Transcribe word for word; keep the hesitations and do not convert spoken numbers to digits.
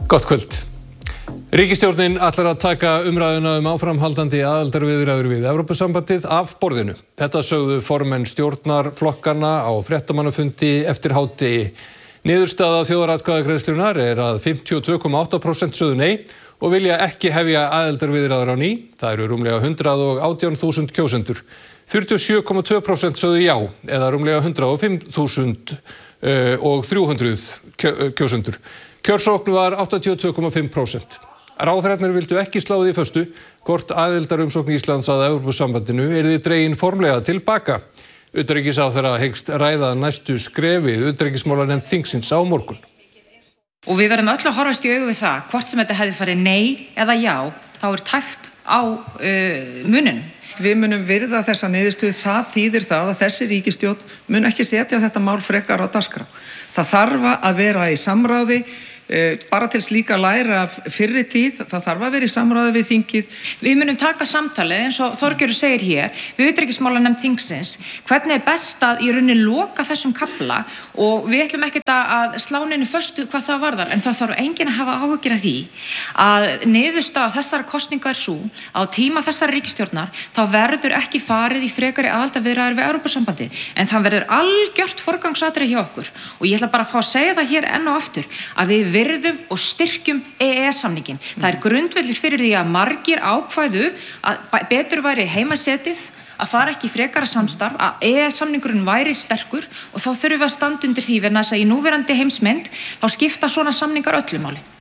Gott kvöld. Ríkisstjórnin ætlar að taka umræðuna um áframhaldandi aðildarviðræður við Evrópusambandið af borðinu. Þetta sögðu formenn stjórnarflokkanna á fréttamannafundi eftir hádegi. Niðurstaða þjóðaratkvæðagreiðslunnar er að fimmtíu og tvö komma átta prósent sögðu nei og vilja ekki hefja aðildarviðræður á ný. Það eru rúmlega hundrað og átján þúsund kjósendur. fjörutíu og sjö komma tvö prósent sögðu já eða rúmlega hundrað og fimm þúsund og þrjú hundruð kjósendur. Kjörsókn var áttatíu og tvö komma fimm prósent. Ráðherrarnir vildu ekki slá því föstu hvort aðildarumsókn Íslands að Evrópusambandinu yrði dregin formlega til baka. Utanríkisráðherra hyggst ræða næstu skrefi utanríkismálanefnd þingsins á morgun. Og við verðum öll að horfast í augu við það, hvort sem þetta hefði farið nei eða já, þá er tæft á uh, muninn. Við munum virða þessa niðurstöðu, það þýðir það að þessi ríkisstjórn mun ekki setja þetta mál frekar á dagskrá. Það þarf að vera í samráði, bara til slíka læra af fyrri tíð, það þarf að vera í samráði við þingið. Við munum taka samtalið eins og Þorgerður segir hér við utanríkismálanefnd þingsins, hvernig er best að í rauninni loka þessum kafla og við ætlum ekkert að slá neinu föstu hvað það varðar, en það þarf enginn að hafa áhyggjur af því að niðurstaða þessara kosninga er sú á tíma þessara ríkisstjórnar þá verður ekki farið í frekari aðildarviðræður við Evrópusambandið, en það verður algjört forgangsatriði hjá okkur og ég ætla bara að fá að segja það hér enn og aftur að við virðum og styrkjum E E S-samninginn. Það er grundvöllur fyrir því að margir ákvæðu að betur væri heimasetið að fara ekki í frekara samstarf, að E E S-samningurinn væri sterkur og þá þurfum við að standa undir því vegna þess að í núverandi heimsmynd þá skipta svona samningar öllu máli.